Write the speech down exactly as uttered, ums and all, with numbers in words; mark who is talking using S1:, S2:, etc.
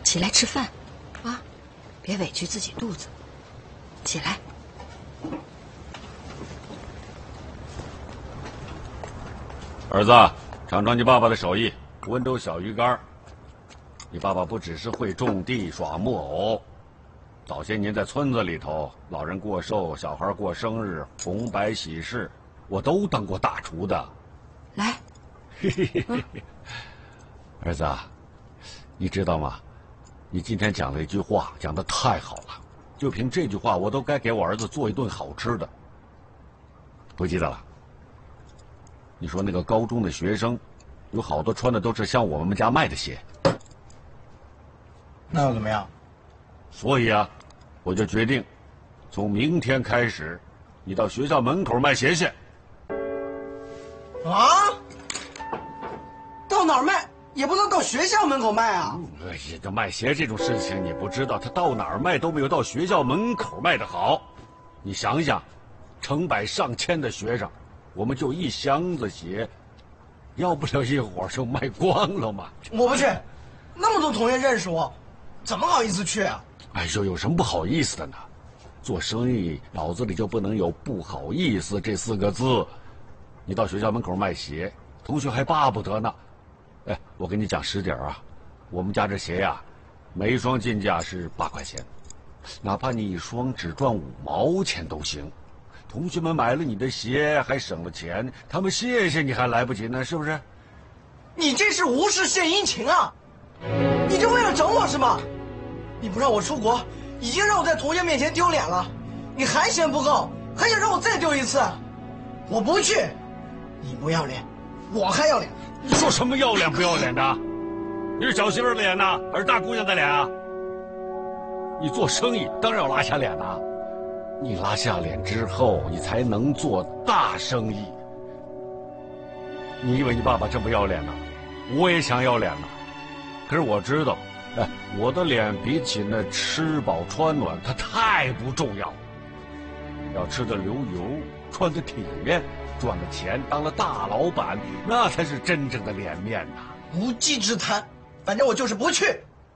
S1: 起来吃饭，啊，别委屈自己肚子。起来。
S2: 儿子，尝尝你爸爸的手艺——温州小鱼干。你爸爸不只是会种地、耍木偶，早些年在村子里头，老人过寿、小孩过生日、红白喜事，我都当过大厨的。
S1: 来，
S2: 嗯、儿子，你知道吗？你今天讲了一句话，讲得太好了。就凭这句话，我都该给我儿子做一顿好吃的。不记得了？你说那个高中的学生，有好多穿的都是像我们家卖的鞋。
S3: 那又怎么样？
S2: 所以啊，我就决定，从明天开始，你到学校门口卖鞋去。
S3: 啊？到哪儿卖？也不能到学校门口卖啊！
S2: 哎呀，这卖鞋这种事情你不知道，他到哪儿卖都没有到学校门口卖的好。你想想，成百上千的学生，我们就一箱子鞋，要不了一会儿就卖光了嘛。
S3: 我不去，那么多同学认识我，怎么好意思去啊？
S2: 哎呦，有什么不好意思的呢？做生意脑子里就不能有不好意思这四个字。你到学校门口卖鞋，同学还巴不得呢。哎，我跟你讲实底儿啊，我们家这鞋呀，每一双进价是八块钱，哪怕你一双只赚五毛钱都行。同学们买了你的鞋还省了钱，他们谢谢你还来不及呢，是不是？
S3: 你这是无事献殷勤啊！你就为了整我是吗？你不让我出国，已经让我在同学面前丢脸了，你还嫌不够，还想让我再丢一次？我不去！你不要脸，我还要脸。
S2: 你说什么要脸不要脸的？你是小媳妇的脸呢，还是大姑娘的脸啊？你做生意当然要拉下脸了，你拉下脸之后，你才能做大生意。你以为你爸爸真不要脸呢？我也想要脸呢，可是我知道，哎，我的脸比起那吃饱穿暖，它太不重要。要吃得流油，穿得体面，赚了钱，当了大老板，那才是真正的脸面呐！
S3: 无稽之谈，反正我就是不去。